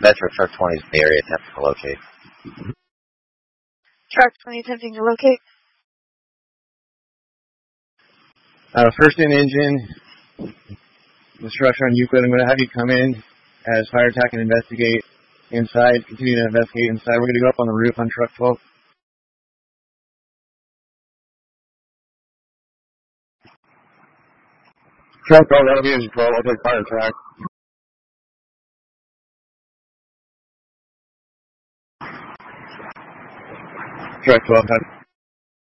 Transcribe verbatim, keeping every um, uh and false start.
Metro Truck twenty is in the area attempting to locate. Truck twenty attempting to locate. Uh, first in engine, the structure on Euclid. I'm going to have you come in as fire attack and investigate inside. Continue to investigate inside. We're going to go up on the roof on truck twelve. Truck twelve, that'll be in control. I'll take fire attack. Truck twelve,